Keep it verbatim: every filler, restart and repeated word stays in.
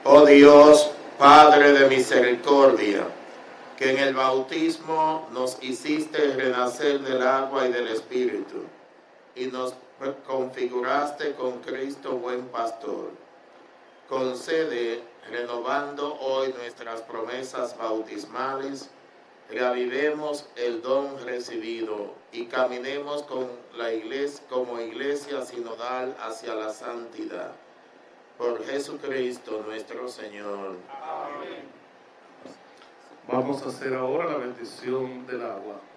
Oh Dios, Padre de misericordia, que en el bautismo nos hiciste renacer del agua y del Espíritu, y nos configuraste con Cristo buen pastor. Concede, renovando hoy nuestras promesas bautismales, reavivemos el don recibido y caminemos con la iglesia, como iglesia sinodal hacia la santidad. Por Jesucristo nuestro Señor. Amén. Vamos a hacer ahora la bendición del agua.